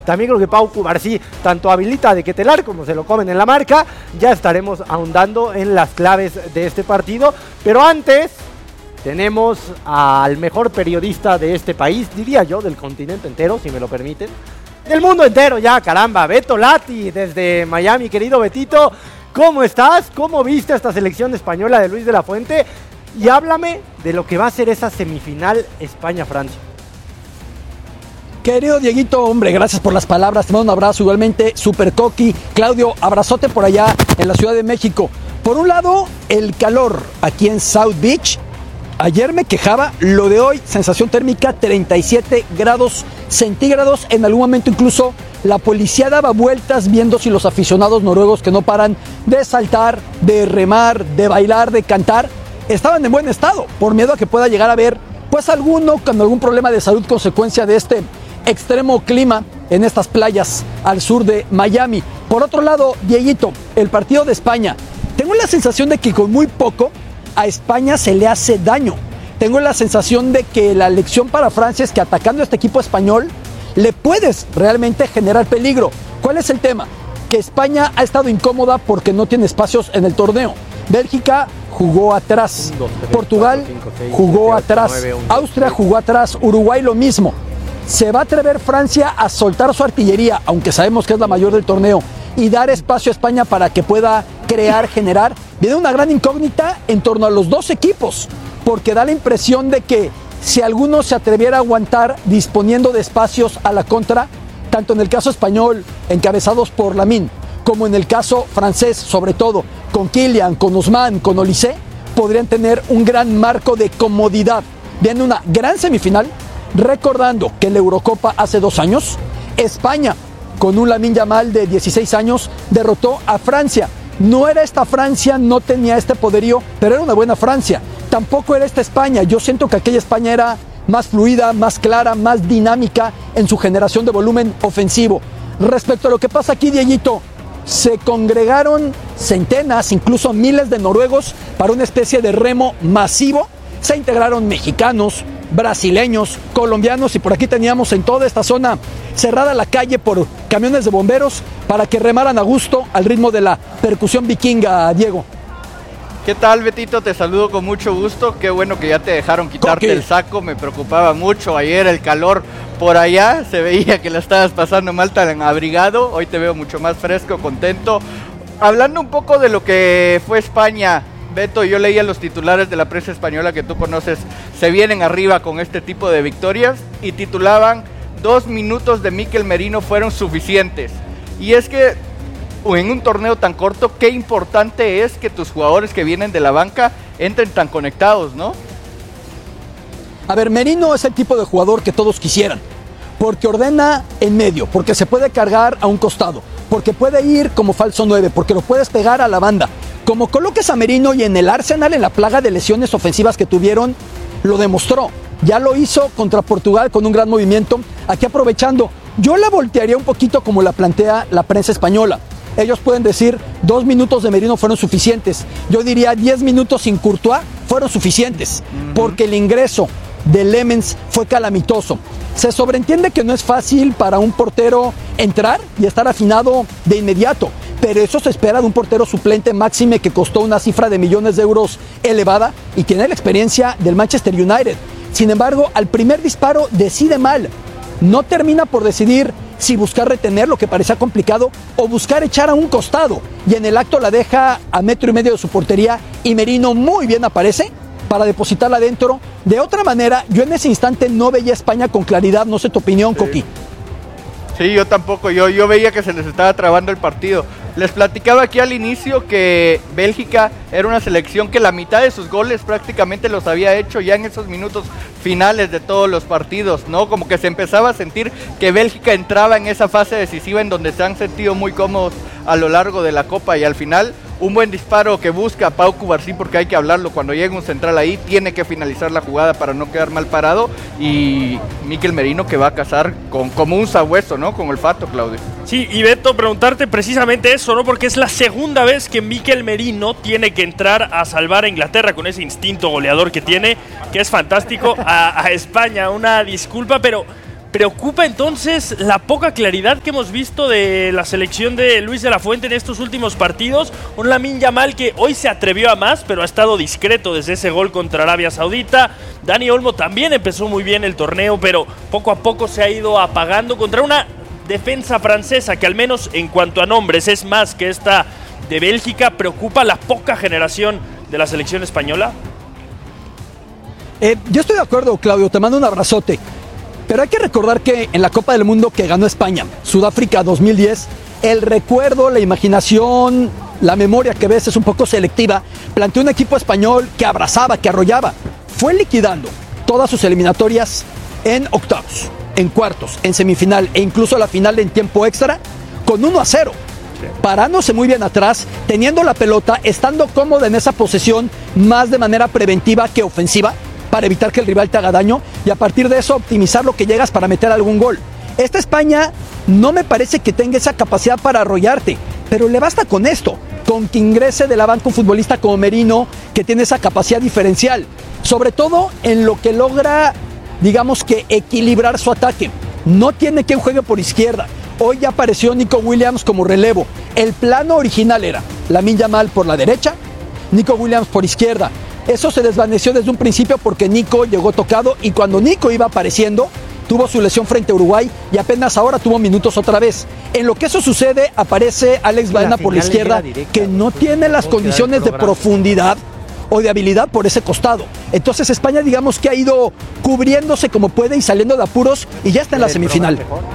También creo que Pau Cubarsí tanto habilita de Ketelar como se lo comen en la marca. Ya estaremos ahondando en las claves de este partido. Pero antes tenemos al mejor periodista de este país, diría yo, del continente entero, si me lo permiten. Del mundo entero ya, caramba. Beto Lati desde Miami. Querido Betito, ¿cómo estás? ¿Cómo viste esta selección española de Luis de la Fuente? Y háblame de lo que va a ser esa semifinal España-Francia. Querido Dieguito, hombre, gracias por las palabras, te mando un abrazo igualmente, Super Coqui. Claudio, abrazote por allá en la Ciudad de México. Por un lado, el calor aquí en South Beach. Ayer me quejaba, lo de hoy, sensación térmica 37 grados centígrados. En algún momento incluso la policía daba vueltas viendo si los aficionados noruegos que no paran de saltar, de remar, de bailar, de cantar, estaban en buen estado, por miedo a que pueda llegar a haber pues alguno con algún problema de salud consecuencia de este extremo clima en estas playas al sur de Miami. Por otro lado, Dieguito, el partido de España, tengo la sensación de que con muy poco a España se le hace daño. Tengo la sensación de que la lección para Francia es que atacando a este equipo español le puedes realmente generar peligro. ¿Cuál es el tema? Que España ha estado incómoda porque no tiene espacios en el torneo. Bélgica jugó atrás, Portugal jugó atrás, Austria jugó atrás, Uruguay lo mismo. ¿Se va a atrever Francia a soltar su artillería, aunque sabemos que es la mayor del torneo, y dar espacio a España para que pueda crear, generar? Viene una gran incógnita en torno a los dos equipos, porque da la impresión de que si alguno se atreviera a aguantar disponiendo de espacios a la contra, tanto en el caso español, encabezados por Lamine, como en el caso francés, sobre todo, con Kylian, con Ousmane, con Olise, podrían tener un gran marco de comodidad. Viene una gran semifinal, recordando que en la Eurocopa hace 2 años, España, con un Lamine Yamal de 16 años, derrotó a Francia. No era esta Francia, no tenía este poderío, pero era una buena Francia. Tampoco era esta España. Yo siento que aquella España era más fluida, más clara, más dinámica en su generación de volumen ofensivo. Respecto a lo que pasa aquí, Dieguito, se congregaron centenas, incluso miles de noruegos para una especie de remo masivo. Se integraron mexicanos, brasileños, colombianos, y por aquí teníamos en toda esta zona cerrada la calle por camiones de bomberos para que remaran a gusto al ritmo de la percusión vikinga, Diego. ¿Qué tal, Betito? Te saludo con mucho gusto. Qué bueno que ya te dejaron quitarte el saco. Me preocupaba mucho ayer el calor por allá. Se veía que la estabas pasando mal tan abrigado. Hoy te veo mucho más fresco, contento. Hablando un poco de lo que fue España, Beto, yo leía los titulares de la prensa española que tú conoces. Se vienen arriba con este tipo de victorias y titulaban 2 minutos de Mikel Merino fueron suficientes. Y es que en un torneo tan corto, qué importante es que tus jugadores que vienen de la banca entren tan conectados, ¿no? A ver, Merino es el tipo de jugador que todos quisieran, porque ordena en medio, porque se puede cargar a un costado, porque puede ir como falso 9, porque lo puedes pegar a la banda. Como coloques a Merino y en el Arsenal, en la plaga de lesiones ofensivas que tuvieron, lo demostró. Ya lo hizo contra Portugal con un gran movimiento. Aquí aprovechando, yo la voltearía un poquito como la plantea la prensa española. Ellos pueden decir 2 minutos de Merino fueron suficientes. Yo diría 10 minutos sin Courtois fueron suficientes, porque el ingreso de Lemens fue calamitoso. Se sobreentiende que no es fácil para un portero entrar y estar afinado de inmediato, pero eso se espera de un portero suplente, máxime que costó una cifra de millones de euros elevada y tiene la experiencia del Manchester United. Sin embargo, al primer disparo decide mal. No termina por decidir si buscar retener, lo que parecía complicado, o buscar echar a un costado. Y en el acto la deja a 1,5 metros de su portería y Merino muy bien aparece para depositarla adentro. De otra manera, yo en ese instante no veía a España con claridad. No sé tu opinión, Coqui. Sí, yo tampoco. Yo veía que se les estaba trabando el partido. Les platicaba aquí al inicio que Bélgica era una selección que la mitad de sus goles prácticamente los había hecho ya en esos minutos finales de todos los partidos, ¿no? Como que se empezaba a sentir que Bélgica entraba en esa fase decisiva en donde se han sentido muy cómodos a lo largo de la Copa, y al final un buen disparo que busca Pau Cubarsí, porque hay que hablarlo, cuando llega un central ahí tiene que finalizar la jugada para no quedar mal parado, y Mikel Merino que va a cazar como un sabueso, ¿no? Con olfato, Claudio. Sí, y Beto, preguntarte precisamente eso, ¿no? Porque es la segunda vez que Mikel Merino tiene que entrar a salvar a Inglaterra con ese instinto goleador que tiene, que es fantástico, a España. Una disculpa, pero ¿Preocupa entonces la poca claridad que hemos visto de la selección de Luis de la Fuente en estos últimos partidos? Un Lamine Yamal que hoy se atrevió a más, pero ha estado discreto desde ese gol contra Arabia Saudita. Dani Olmo también empezó muy bien el torneo, pero poco a poco se ha ido apagando contra una defensa francesa que al menos en cuanto a nombres es más que esta de Bélgica. ¿Preocupa la poca generación de la selección española? Yo estoy de acuerdo, Claudio, te mando un abrazote. Pero hay que recordar que en la Copa del Mundo que ganó España, Sudáfrica 2010, el recuerdo, la imaginación, la memoria que ves es un poco selectiva. Planteó un equipo español que abrazaba, que arrollaba. Fue liquidando todas sus eliminatorias en octavos, en cuartos, en semifinal e incluso la final en tiempo extra con 1-0. Parándose muy bien atrás, teniendo la pelota, estando cómoda en esa posesión, más de manera preventiva que ofensiva, para evitar que el rival te haga daño y a partir de eso optimizar lo que llegas para meter algún gol. Esta España no me parece que tenga esa capacidad para arrollarte, pero le basta con esto, con que ingrese de la banca un futbolista como Merino, que tiene esa capacidad diferencial, sobre todo en lo que logra, digamos que equilibrar su ataque. No tiene quien juegue por izquierda. Hoy ya apareció Nico Williams como relevo. El plano original era Lamine Yamal por la derecha, Nico Williams por izquierda. Eso se desvaneció desde un principio porque Nico llegó tocado y cuando Nico iba apareciendo, tuvo su lesión frente a Uruguay y apenas ahora tuvo minutos otra vez. En lo que eso sucede, aparece Alex Baena por la izquierda, que no tiene las condiciones de profundidad o de habilidad por ese costado. Entonces España, digamos que ha ido cubriéndose como puede y saliendo de apuros y ya está en la semifinal.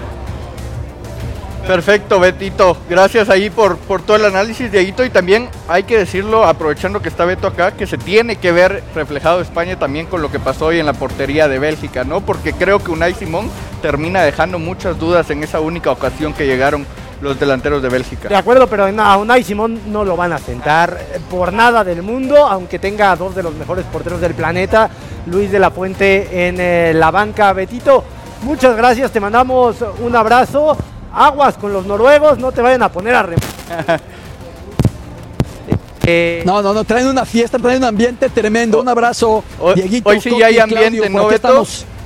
Perfecto, Betito. Gracias ahí por todo el análisis, Dieguito. Y también hay que decirlo, aprovechando que está Beto acá, que se tiene que ver reflejado España también con lo que pasó hoy en la portería de Bélgica, ¿no? Porque creo que Unai Simón termina dejando muchas dudas en esa única ocasión que llegaron los delanteros de Bélgica. De acuerdo, pero a Unai Simón no lo van a sentar por nada del mundo, aunque tenga a dos de los mejores porteros del planeta, Luis de la Fuente en la banca. Betito, muchas gracias, te mandamos un abrazo. Aguas con los noruegos, no te vayan a poner a No, traen una fiesta, traen un ambiente tremendo. Un abrazo, Dieguito. Hoy sí ya hay ambiente, ¿no, Beto?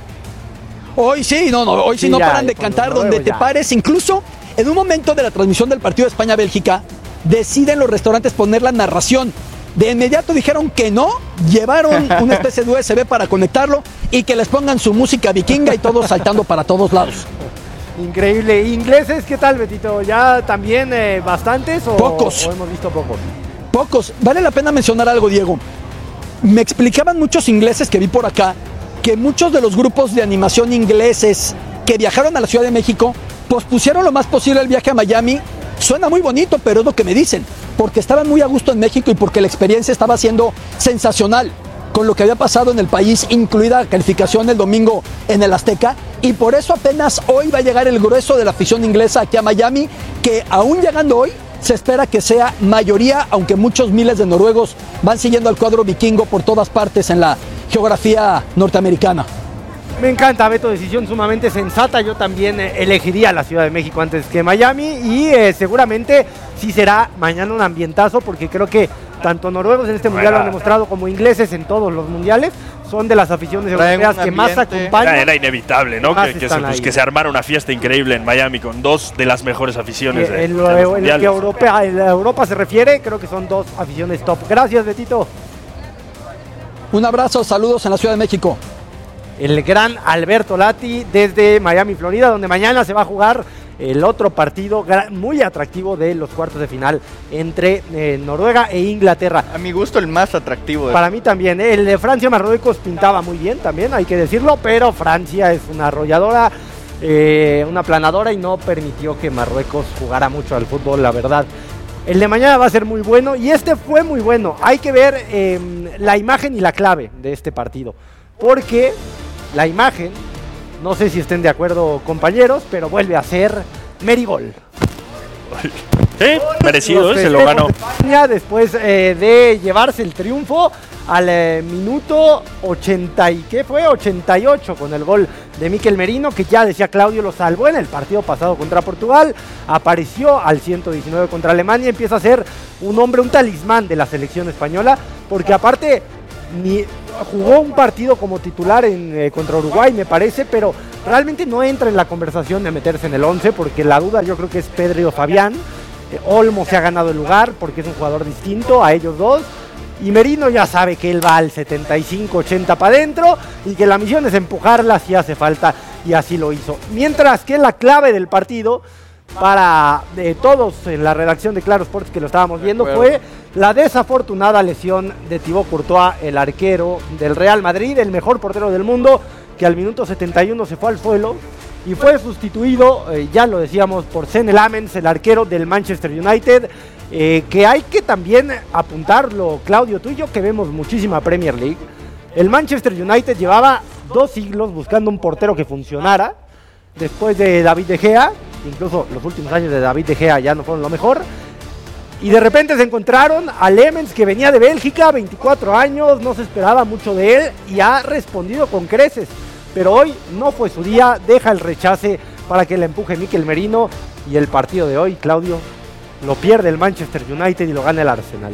Hoy sí, hoy sí no paran de cantar donde te pares. Incluso en un momento de la transmisión del partido de España-Bélgica, deciden los restaurantes poner la narración. De inmediato dijeron que no, llevaron una especie de USB para conectarlo y que les pongan su música vikinga y todos saltando para todos lados. Increíble. ¿Ingleses qué tal, Betito? ¿Ya también bastantes o pocos? ¿O hemos visto pocos? Pocos. Vale la pena mencionar algo, Diego. Me explicaban muchos ingleses que vi por acá que muchos de los grupos de animación ingleses que viajaron a la Ciudad de México pospusieron lo más posible el viaje a Miami. Suena muy bonito, pero es lo que me dicen, porque estaban muy a gusto en México y porque la experiencia estaba siendo sensacional con lo que había pasado en el país, incluida la calificación el domingo en el Azteca, y por eso apenas hoy va a llegar el grueso de la afición inglesa aquí a Miami, que aún llegando hoy se espera que sea mayoría, aunque muchos miles de noruegos van siguiendo al cuadro vikingo por todas partes en la geografía norteamericana. Me encanta, Beto, decisión sumamente sensata. Yo también elegiría la Ciudad de México antes que Miami y seguramente sí será mañana un ambientazo, porque creo que tanto noruegos en este mundial lo han demostrado como ingleses en todos los mundiales. Son de las aficiones europeas que más acompañan. Era inevitable, ¿no? Que se armara una fiesta increíble en Miami con dos de las mejores aficiones de los mundiales. En lo que a Europa se refiere, creo que son dos aficiones top. Gracias, Betito. Un abrazo, saludos en la Ciudad de México. El gran Alberto Lati desde Miami, Florida, donde mañana se va a jugar el otro partido muy atractivo de los cuartos de final entre Noruega e Inglaterra. A mi gusto el más atractivo. Para mí también. El de Francia-Marruecos pintaba muy bien también, hay que decirlo, pero Francia es una arrolladora, una aplanadora y no permitió que Marruecos jugara mucho al fútbol, la verdad. El de mañana va a ser muy bueno y este fue muy bueno. Hay que ver la imagen y la clave de este partido, porque la imagen, no sé si estén de acuerdo, compañeros, pero vuelve a ser Merigol. Sí, merecido, se lo ganó. España, después de llevarse el triunfo al minuto 88 con el gol de Mikel Merino, que ya decía Claudio lo salvó en el partido pasado contra Portugal, apareció al 119 contra Alemania, empieza a ser un hombre, un talismán de la selección española, porque aparte jugó un partido como titular contra Uruguay, me parece, pero realmente no entra en la conversación de meterse en el 11, porque la duda yo creo que es Pedro Fabián. Olmo se ha ganado el lugar porque es un jugador distinto a ellos dos. Y Merino ya sabe que él va al 75-80 para adentro y que la misión es empujarla si hace falta, y así lo hizo. Mientras que la clave del partido para todos en la redacción de Claro Sports que lo estábamos viendo fue la desafortunada lesión de Thibaut Courtois, el arquero del Real Madrid, el mejor portero del mundo, que al minuto 71 se fue al suelo y fue sustituido, ya lo decíamos, por Senne Lammens, el arquero del Manchester United, que hay que también apuntarlo, Claudio, tú y yo que vemos muchísima Premier League. El Manchester United llevaba 2 siglos buscando un portero que funcionara, después de David De Gea. Incluso los últimos años de David De Gea ya no fueron lo mejor. Y de repente se encontraron a Lammens, que venía de Bélgica, 24 años, no se esperaba mucho de él y ha respondido con creces. Pero hoy no fue su día, deja el rechace para que le empuje Mikel Merino. Y el partido de hoy, Claudio, lo pierde el Manchester United y lo gana el Arsenal.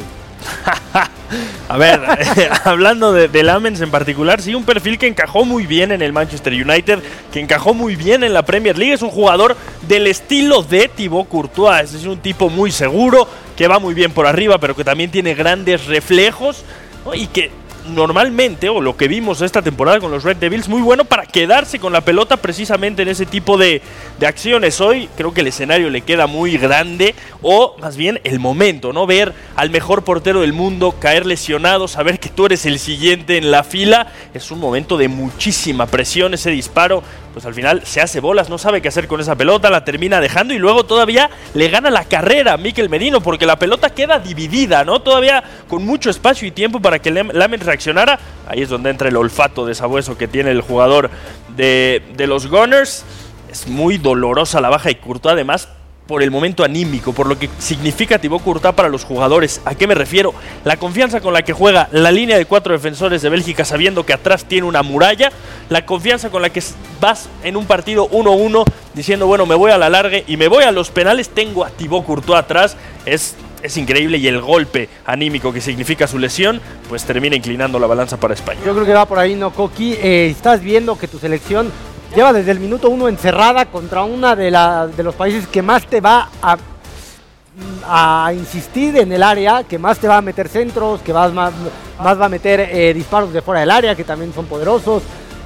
A ver, hablando de Lammens en particular, sí, un perfil que encajó muy bien en el Manchester United, que encajó muy bien en la Premier League. Es un jugador del estilo de Thibaut Courtois, es decir, un tipo muy seguro, que va muy bien por arriba, pero que también tiene grandes reflejos, ¿no? Y que normalmente, o lo que vimos esta temporada con los Red Devils, muy bueno para quedarse con la pelota precisamente en ese tipo de acciones. Hoy creo que el escenario le queda muy grande, o más bien el momento, ¿no? Ver al mejor portero del mundo caer lesionado, saber que tú eres el siguiente en la fila, es un momento de muchísima presión. Ese disparo, pues al final se hace bolas, no sabe qué hacer con esa pelota, la termina dejando y luego todavía le gana la carrera a Mikel Merino, porque la pelota queda dividida, ¿no? Todavía con mucho espacio y tiempo para que Lammens reaccionara. Ahí es donde entra el olfato de sabueso que tiene el jugador de los Gunners. Es muy dolorosa la baja de Courtois, además por el momento anímico, por lo que significa Thibaut Courtois para los jugadores. ¿A qué me refiero? La confianza con la que juega la línea de 4 defensores de Bélgica, sabiendo que atrás tiene una muralla, la confianza con la que vas en un partido 1-1 diciendo, bueno, me voy a la larga y me voy a los penales, tengo a Thibaut Courtois atrás, es increíble, y el golpe anímico que significa su lesión, pues termina inclinando la balanza para España. Yo creo que va por ahí, ¿no, Coqui? Estás viendo que tu selección lleva desde el minuto 1 encerrada contra una de los países que más te va a insistir en el área, que más te va a meter centros, que más va a meter disparos de fuera del área, que también son poderosos.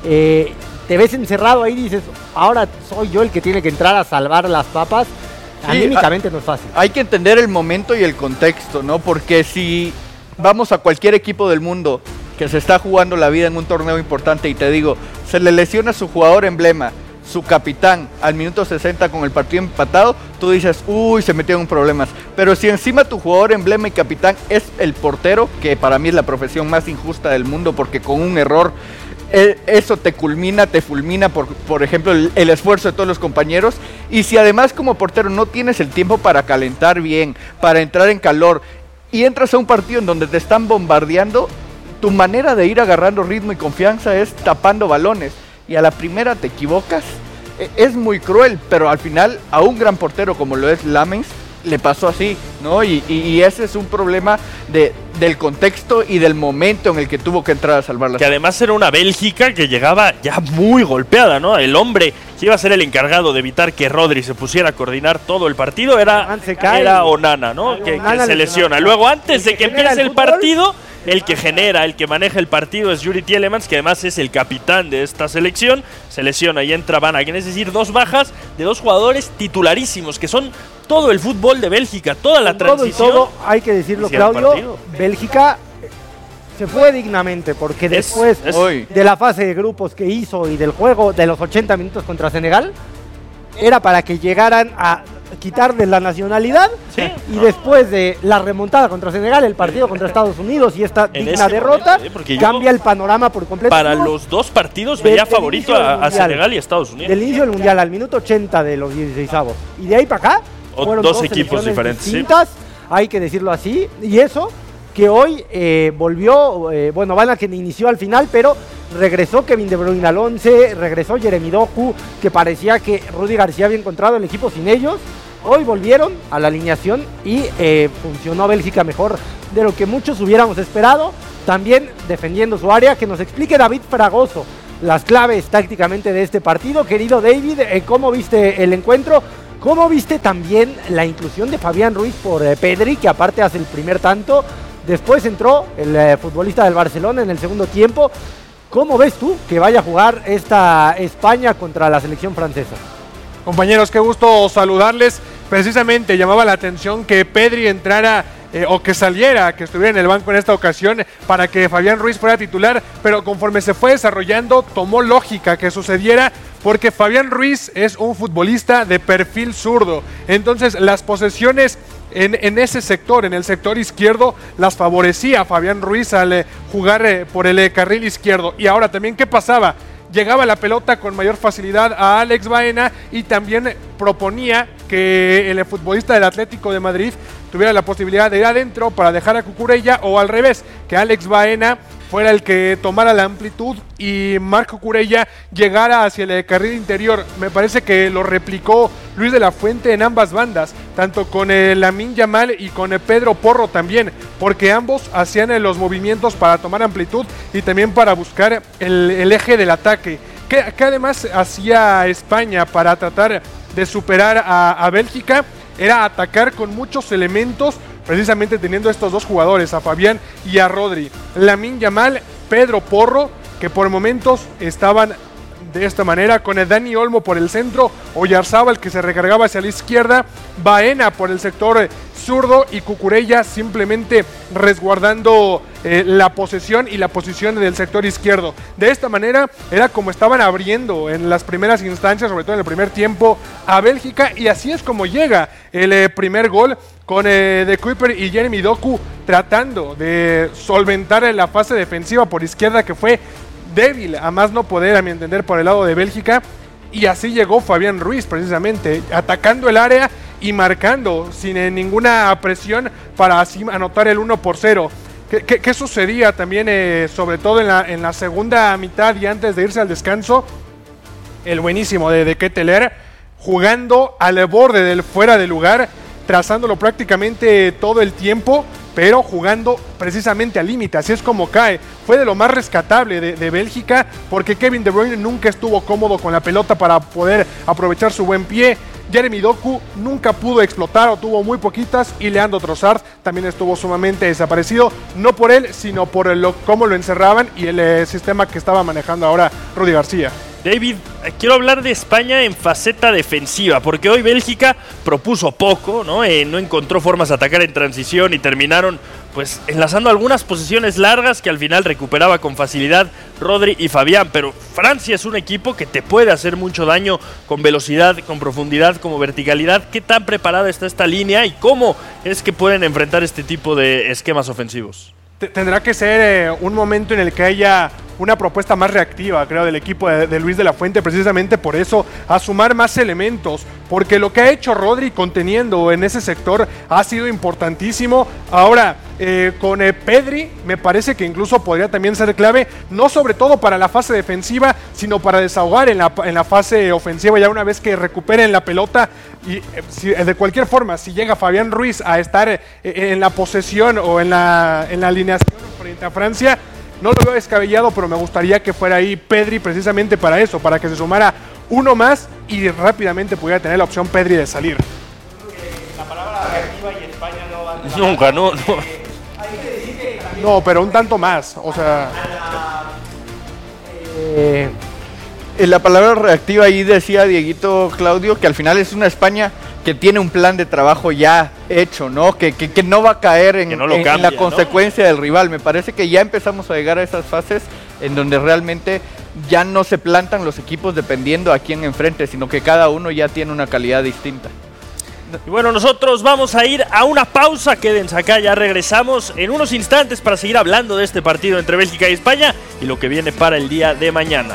Te ves encerrado ahí y dices, ahora soy yo el que tiene que entrar a salvar las papas. Sí, anímicamente no es fácil. Hay que entender el momento y el contexto, ¿no? Porque si vamos a cualquier equipo del mundo que se está jugando la vida en un torneo importante y te digo, se le lesiona su jugador emblema, su capitán, al minuto 60 con el partido empatado, tú dices, uy, se metieron en problemas. Pero si encima tu jugador emblema y capitán es el portero, que para mí es la profesión más injusta del mundo, porque con un error eso te culmina, te fulmina, por ejemplo, el esfuerzo de todos los compañeros. Y si además como portero no tienes el tiempo para calentar bien, para entrar en calor, y entras a un partido en donde te están bombardeando, tu manera de ir agarrando ritmo y confianza es tapando balones, y a la primera te equivocas. Es muy cruel, pero al final a un gran portero como lo es Lammens le pasó así, ¿no? Y ese es un problema del contexto y del momento en el que tuvo que entrar a salvarla. Que además era una Bélgica que llegaba ya muy golpeada, ¿no? El hombre que iba a ser el encargado de evitar que Rodri se pusiera a coordinar todo el partido era Onana, ¿no? Que se lesiona. Luego, antes de que empiece el partido, el que genera, el que maneja el partido es Yuri Tielemans, que además es el capitán de esta selección. Se lesiona y entra Van Aken, es decir, 2 bajas de 2 jugadores titularísimos, que son todo el fútbol de Bélgica, toda la transición. Todo, hay que decirlo, Claudio, Bélgica se fue dignamente, porque después de la fase de grupos que hizo y del juego de los 80 minutos contra Senegal, era para que llegaran a quitarle la nacionalidad, sí, y después de la remontada contra Senegal, el partido contra Estados Unidos y esta digna derrota, cambia el panorama por completo. Para los 2 partidos veía favorito a Senegal y a Estados Unidos. Del inicio del Mundial al minuto 80 de los 16avos. Y de ahí para acá fueron 2 equipos diferentes. Distintas, sí, hay que decirlo así. Y eso que hoy volvió, Van Aken inició al final, pero regresó Kevin De Bruyne al 11, regresó Jeremy Doku, que parecía que Rudy García había encontrado el equipo sin ellos. Hoy volvieron a la alineación y funcionó Bélgica mejor de lo que muchos hubiéramos esperado. También defendiendo su área, que nos explique David Fragoso, las claves tácticamente de este partido. Querido David, ¿cómo viste el encuentro? ¿Cómo viste también la inclusión de Fabián Ruiz por Pedri, que aparte hace el primer tanto? Después entró el futbolista del Barcelona en el segundo tiempo. ¿Cómo ves tú que vaya a jugar esta España contra la selección francesa? Compañeros, qué gusto saludarles. Precisamente llamaba la atención que Pedri entrara o que saliera, que estuviera en el banco en esta ocasión para que Fabián Ruiz fuera titular, pero conforme se fue desarrollando tomó lógica que sucediera, porque Fabián Ruiz es un futbolista de perfil zurdo. Entonces las posesiones en ese sector, en el sector izquierdo, las favorecía a Fabián Ruiz al jugar por el carril izquierdo. Y ahora también, ¿qué pasaba? Llegaba la pelota con mayor facilidad a Alex Baena y también proponía que el futbolista del Atlético de Madrid tuviera la posibilidad de ir adentro para dejar a Cucurella, o al revés, que Alex Baena fuera el que tomara la amplitud y Marc Cucurella llegara hacia el carril interior. Me parece que lo replicó Luis de la Fuente en ambas bandas, tanto con Lamine Yamal y con Pedro Porro también, porque ambos hacían los movimientos para tomar amplitud y también para buscar el eje del ataque. Que además hacía España para tratar de superar a Bélgica, era atacar con muchos elementos, precisamente teniendo estos dos jugadores, a Fabián y a Rodri. Lamine Yamal, Pedro Porro, que por momentos estaban de esta manera, con el Dani Olmo por el centro, Oyarzábal que se recargaba hacia la izquierda, Baena por el sector zurdo y Cucurella simplemente resguardando la posesión y la posición del sector izquierdo. De esta manera era como estaban abriendo en las primeras instancias, sobre todo en el primer tiempo, a Bélgica, y así es como llega el primer gol, con De Kuyper y Jeremy Doku tratando de solventar la fase defensiva por izquierda, que fue débil a más no poder, a mi entender, por el lado de Bélgica. Y así llegó Fabián Ruiz, precisamente atacando el área y marcando sin ninguna presión para así anotar el 1-0. ¿Qué sucedía también, sobre todo en la segunda mitad y antes de irse al descanso? El buenísimo de Ketelaere, jugando al borde del fuera de lugar, trazándolo prácticamente todo el tiempo, pero jugando precisamente al límite. Así es como cae. Fue de lo más rescatable de Bélgica, porque Kevin De Bruyne nunca estuvo cómodo con la pelota para poder aprovechar su buen pie. Jeremy Doku nunca pudo explotar, o tuvo muy poquitas, y Leandro Trossard también estuvo sumamente desaparecido, no por él, sino por cómo lo encerraban y el sistema que estaba manejando ahora Rudy García. David, quiero hablar de España en faceta defensiva, porque hoy Bélgica propuso poco, ¿no? No encontró formas de atacar en transición y terminaron pues enlazando algunas posiciones largas que al final recuperaba con facilidad Rodri y Fabián. Pero Francia es un equipo que te puede hacer mucho daño con velocidad, con profundidad, como verticalidad. ¿Qué tan preparada está esta línea y cómo es que pueden enfrentar este tipo de esquemas ofensivos? Tendrá que ser un momento en el que haya una propuesta más reactiva, creo, del equipo de Luis de la Fuente, precisamente por eso, a sumar más elementos, porque lo que ha hecho Rodri conteniendo en ese sector ha sido importantísimo. Ahora, con Pedri, me parece que incluso podría también ser clave, no sobre todo para la fase defensiva, sino para desahogar en la fase ofensiva, ya una vez que recuperen la pelota. Y de cualquier forma, si llega Fabián Ruiz a estar en la posesión o en la alineación frente a Francia, no lo veo descabellado, pero me gustaría que fuera ahí Pedri precisamente para eso, para que se sumara uno más y rápidamente pudiera tener la opción Pedri de salir. La palabra reactiva y España no va a... Nunca, no. No, pero un tanto más, o sea... La palabra reactiva ahí decía Dieguito, Claudio, que al final es una España que tiene un plan de trabajo ya hecho, ¿no? Que no va a caer en la consecuencia, ¿no?, del rival. Me parece que ya empezamos a llegar a esas fases en donde realmente ya no se plantan los equipos dependiendo a quién enfrente, sino que cada uno ya tiene una calidad distinta. Y bueno, nosotros vamos a ir a una pausa. Quédense acá, ya regresamos en unos instantes para seguir hablando de este partido entre Bélgica y España y lo que viene para el día de mañana.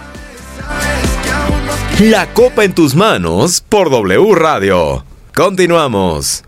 La copa en tus manos por W Radio. Continuamos.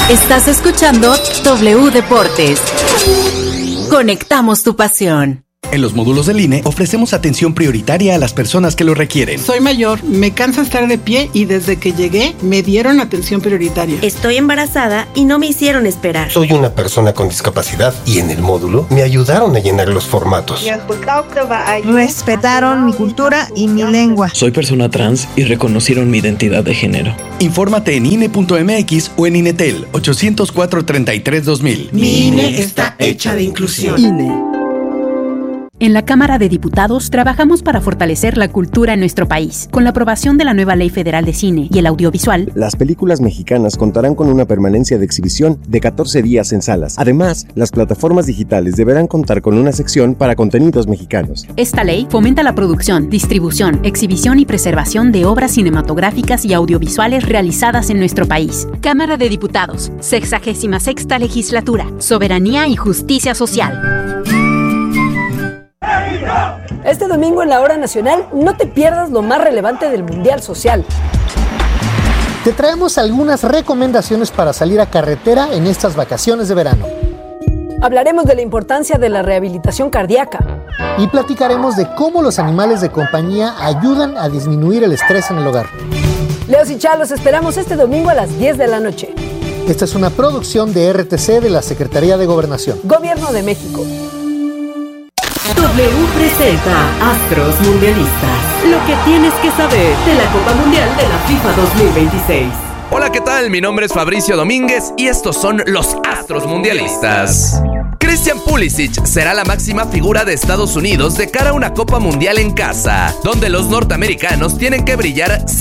Estás escuchando W Deportes. Conectamos tu pasión. En los módulos del INE ofrecemos atención prioritaria a las personas que lo requieren. Soy mayor, me cansa estar de pie y desde que llegué me dieron atención prioritaria. Estoy embarazada y no me hicieron esperar. Soy una persona con discapacidad y en el módulo me ayudaron a llenar los formatos. Respetaron mi cultura y mi lengua. Soy persona trans y reconocieron mi identidad de género. Infórmate en INE.mx o en INETEL 804-33-2000. Mi INE está hecha de inclusión. INE. En la Cámara de Diputados trabajamos para fortalecer la cultura en nuestro país. Con la aprobación de la nueva Ley Federal de Cine y el Audiovisual, las películas mexicanas contarán con una permanencia de exhibición de 14 días en salas. Además, las plataformas digitales deberán contar con una sección para contenidos mexicanos. Esta ley fomenta la producción, distribución, exhibición y preservación de obras cinematográficas y audiovisuales realizadas en nuestro país. Cámara de Diputados, 66ª Legislatura, Soberanía y Justicia Social. Este domingo en la Hora Nacional no te pierdas lo más relevante del Mundial Social. Te traemos algunas recomendaciones para salir a carretera en estas vacaciones de verano. Hablaremos de la importancia de la rehabilitación cardíaca. Y platicaremos de cómo los animales de compañía ayudan a disminuir el estrés en el hogar. Leos y Chá, los esperamos este domingo a las 10 de la noche. Esta es una producción de RTC de la Secretaría de Gobernación. Gobierno de México. W presenta Astros Mundialistas. Lo que tienes que saber de la Copa Mundial de la FIFA 2026. Hola, ¿qué tal? Mi nombre es Fabricio Domínguez y estos son los Astros Mundialistas. Christian Pulisic será la máxima figura de Estados Unidos de cara a una Copa Mundial en casa, donde los norteamericanos tienen que brillar